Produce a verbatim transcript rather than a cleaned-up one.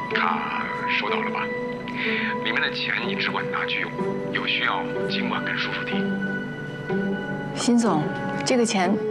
卡收到了吧？里面的钱你只管拿去用，有需要尽管跟叔叔提。 辛总，这个钱